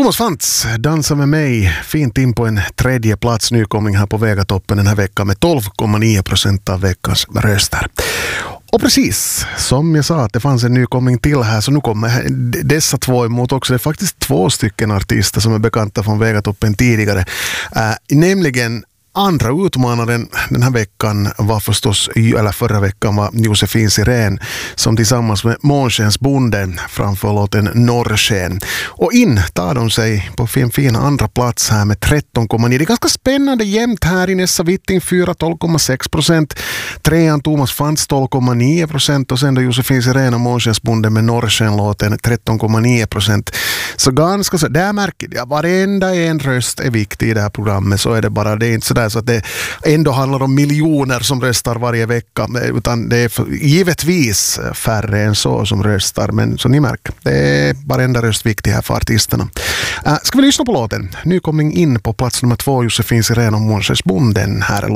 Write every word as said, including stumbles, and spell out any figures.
Thomas Fantz dansar med mig fint in på en tredje plats, nykomling här på Vegatoppen den här veckan med tolv komma nio procent av veckans röster. Och precis som jag sa att det fanns en nykomling till här, så nu kommer dessa två emot också. Det är faktiskt två stycken artister som är bekanta från Vegatoppen tidigare. Äh, nämligen andra utmanaren den här veckan var förstås, eller förra veckan var Josefin Sirén som tillsammans med Månskensbonden framför låten Norrsken. Och in tar de sig på fin fina andra plats här med tretton komma nio. Det är ganska spännande jämnt här i Nessa Witting fyra, tolv komma sex procent. Trean Thomas Fantz tolv komma nio procent och sen då Josefin Sirén och Månskensbonden med Norrsken-låten tretton komma nio procent. Så ganska så, där märker jag, varenda en röst är viktig i det här programmet, så är det bara, det är inte sådär så att det ändå handlar om miljoner som röstar varje vecka, utan det är givetvis färre än så som röstar, men så ni märker, det är varenda röst viktig här för artisterna. Äh, ska vi lyssna på låten? Nykomling in på plats nummer två, Josefin Sirén och Månskensbonden här.